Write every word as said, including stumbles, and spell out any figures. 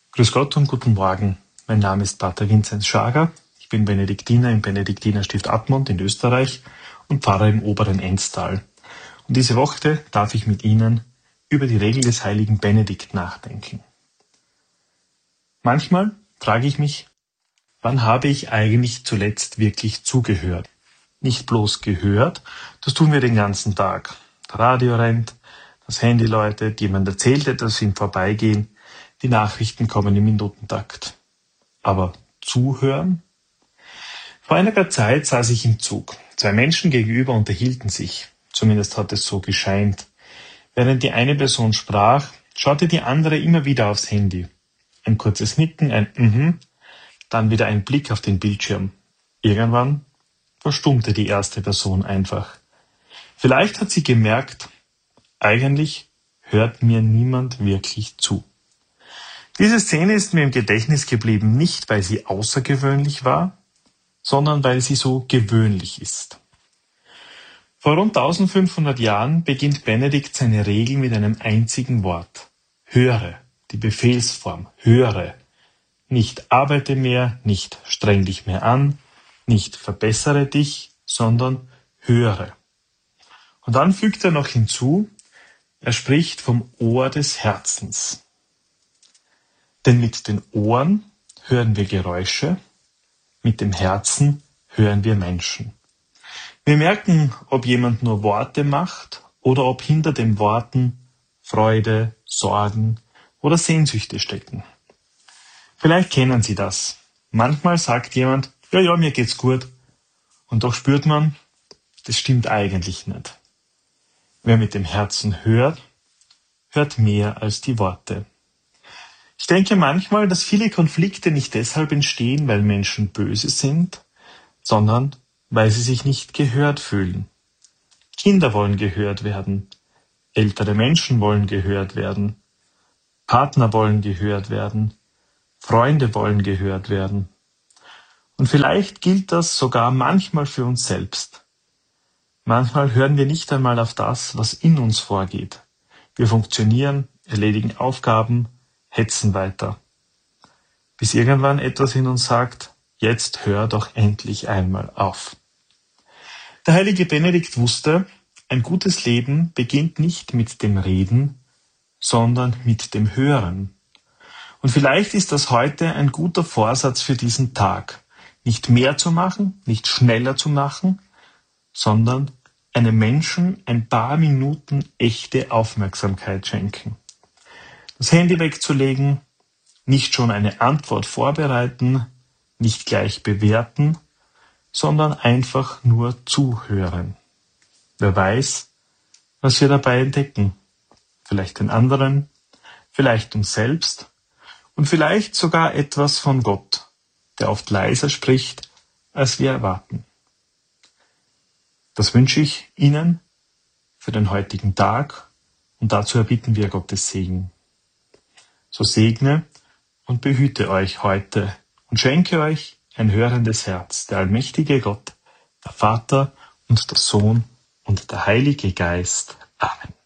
Grüß Gott und guten Morgen. Mein Name ist Pater Vinzenz Schager. Ich bin Benediktiner im Benediktinerstift Admont in Österreich und Pfarrer im oberen Enztal. Und diese Woche darf ich mit Ihnen über die Regel des heiligen Benedikt nachdenken. Manchmal frage ich mich, wann habe ich eigentlich zuletzt wirklich zugehört? Nicht bloß gehört, das tun wir den ganzen Tag. Das Radio rennt, das Handy läutet, jemand erzählt etwas im Vorbeigehen, die Nachrichten kommen im Minutentakt. Aber zuhören? Vor einiger Zeit saß ich im Zug. Zwei Menschen gegenüber unterhielten sich. Zumindest hat es so gescheint. Während die eine Person sprach, schaute die andere immer wieder aufs Handy. Ein kurzes Nicken, ein Mhm, dann wieder ein Blick auf den Bildschirm. Irgendwann verstummte die erste Person einfach. Vielleicht hat sie gemerkt, eigentlich hört mir niemand wirklich zu. Diese Szene ist mir im Gedächtnis geblieben, nicht weil sie außergewöhnlich war, sondern weil sie so gewöhnlich ist. Vor rund eintausendfünfhundert Jahren beginnt Benedikt seine Regel mit einem einzigen Wort. Höre, die Befehlsform, höre. Nicht arbeite mehr, nicht streng dich mehr an, nicht verbessere dich, sondern höre. Und dann fügt er noch hinzu, er spricht vom Ohr des Herzens. Denn mit den Ohren hören wir Geräusche, mit dem Herzen hören wir Menschen. Wir merken, ob jemand nur Worte macht oder ob hinter den Worten Freude, Sorgen oder Sehnsüchte stecken. Vielleicht kennen Sie das. Manchmal sagt jemand, ja, ja, mir geht's gut. Und doch spürt man, das stimmt eigentlich nicht. Wer mit dem Herzen hört, hört mehr als die Worte. Ich denke manchmal, dass viele Konflikte nicht deshalb entstehen, weil Menschen böse sind, sondern weil sie sich nicht gehört fühlen. Kinder wollen gehört werden, ältere Menschen wollen gehört werden, Partner wollen gehört werden, Freunde wollen gehört werden. Und vielleicht gilt das sogar manchmal für uns selbst. Manchmal hören wir nicht einmal auf das, was in uns vorgeht. Wir funktionieren, erledigen Aufgaben, hetzen weiter. Bis irgendwann etwas in uns sagt, jetzt hör doch endlich einmal auf. Der heilige Benedikt wusste, ein gutes Leben beginnt nicht mit dem Reden, sondern mit dem Hören. Und vielleicht ist das heute ein guter Vorsatz für diesen Tag. Nicht mehr zu machen, nicht schneller zu machen, sondern einem Menschen ein paar Minuten echte Aufmerksamkeit schenken. Das Handy wegzulegen, nicht schon eine Antwort vorbereiten, nicht gleich bewerten, sondern einfach nur zuhören. Wer weiß, was wir dabei entdecken. Vielleicht den anderen, vielleicht uns selbst und vielleicht sogar etwas von Gott, der oft leiser spricht, als wir erwarten. Das wünsche ich Ihnen für den heutigen Tag und dazu erbitten wir Gottes Segen. So segne und behüte euch heute und schenke euch ein hörendes Herz, der allmächtige Gott, der Vater und der Sohn und der Heilige Geist. Amen.